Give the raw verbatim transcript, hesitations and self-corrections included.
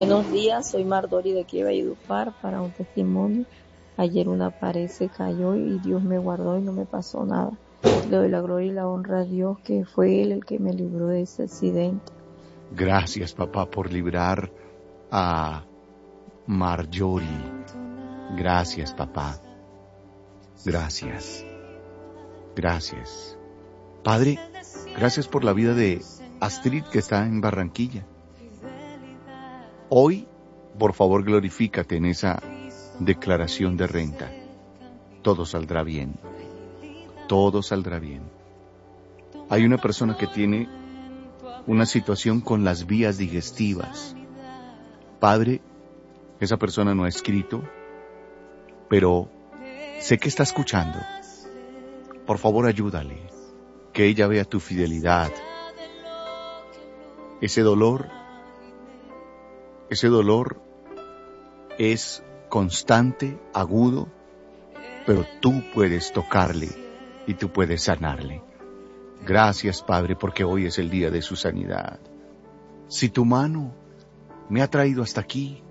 Buenos días, soy Mardori de aquí de Valledupar para un testimonio. Ayer una pared se cayó y Dios me guardó y no me pasó nada. Le doy la gloria y la honra a Dios, que fue Él el que me libró de ese accidente. Gracias, papá, por librar a Marjorie. Gracias, papá. Gracias. Gracias. Padre, gracias por la vida de Astrid, que está en Barranquilla. Hoy, por favor, glorifícate en esa declaración de renta. Todo saldrá bien. Todo saldrá bien. Hay una persona que tiene una situación con las vías digestivas. Padre, esa persona no ha escrito, pero sé que está escuchando. Por favor, ayúdale, que ella vea tu fidelidad. Ese dolor, ese dolor es constante, agudo, pero tú puedes tocarle y tú puedes sanarle. Gracias, Padre, porque hoy es el día de su sanidad. Si tu mano me ha traído hasta aquí,